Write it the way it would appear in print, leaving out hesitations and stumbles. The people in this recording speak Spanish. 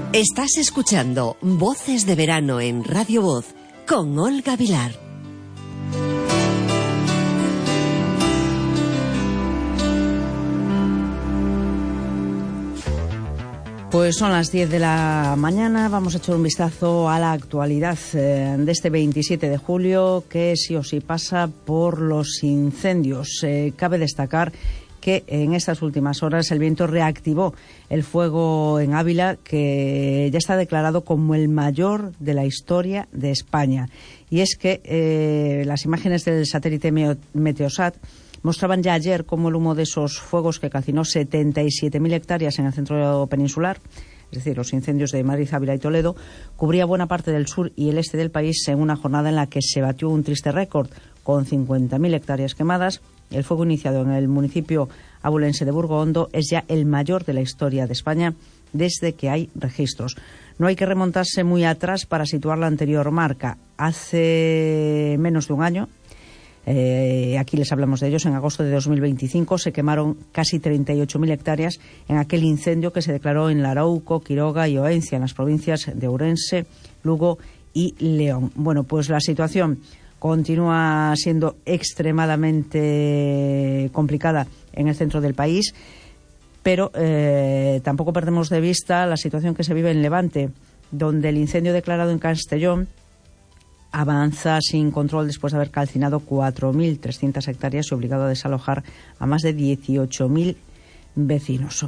Estás escuchando Voces de Verano en Radio Voz con Olga Vilar. Pues son las 10 de la mañana, vamos a echar un vistazo a la actualidad de este 27 de julio, que sí o sí pasa por los incendios. Cabe destacar que en estas últimas horas el viento reactivó el fuego en Ávila, que ya está declarado como el mayor de la historia de España. Y es que las imágenes del satélite Meteosat mostraban ya ayer cómo el humo de esos fuegos, que calcinó 77.000 hectáreas en el centro peninsular, es decir, los incendios de Madrid, Ávila y Toledo, cubría buena parte del sur y el este del país en una jornada en la que se batió un triste récord, con 50.000 hectáreas quemadas. El fuego iniciado en el municipio abulense de Burgohondo es ya el mayor de la historia de España desde que hay registros. No hay que remontarse muy atrás para situar la anterior marca. Hace menos de un año, aquí les hablamos de ellos, en agosto de 2025 se quemaron casi 38.000 hectáreas en aquel incendio que se declaró en Larauco, Quiroga y Oencia, en las provincias de Ourense, Lugo y León. Bueno, pues la situación continúa siendo extremadamente complicada en el centro del país, pero tampoco perdemos de vista la situación que se vive en Levante, donde el incendio declarado en Castellón avanza sin control después de haber calcinado 4.300 hectáreas y obligado a desalojar a más de 18.000 vecinos.